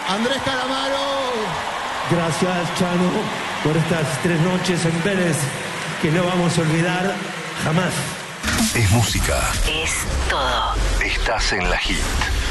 Andrés Calamaro. Gracias, Chano, por estas 3 noches en Vélez que no vamos a olvidar jamás. Es música. Es todo. Estás en la hit.